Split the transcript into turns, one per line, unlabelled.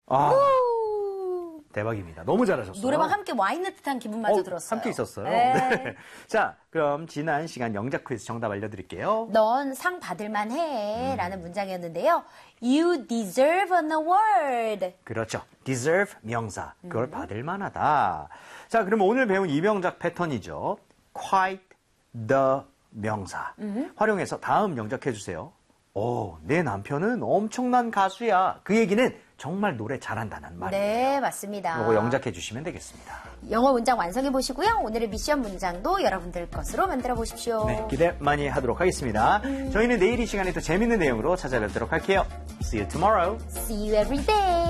아, 대박입니다. 너무 잘하셨어요.
노래방 함께 와 있는 듯한 기분마저 들었어요.
함께 있었어요.
네.
네. 자, 그럼 지난 시간 영작 퀴즈 정답 알려드릴게요.
넌 상 받을만 해 라는 문장이었는데요. You deserve an award.
그렇죠. deserve 명사. 그걸 받을 만하다. 자, 그럼 오늘 배운 이 명작 패턴이죠. quite the 명사. 활용해서 다음 영작해 주세요. 오, 내 남편은 엄청난 가수야. 그 얘기는 정말 노래 잘한다는 말이에요.
네, 맞습니다.
이거 영작해 주시면 되겠습니다.
영어 문장 완성해 보시고요. 오늘의 미션 문장도 여러분들 것으로 만들어 보십시오.
네, 기대 많이 하도록 하겠습니다. 저희는 내일 이 시간에 또 재밌는 내용으로 찾아뵙도록 할게요. See you tomorrow.
See you every day.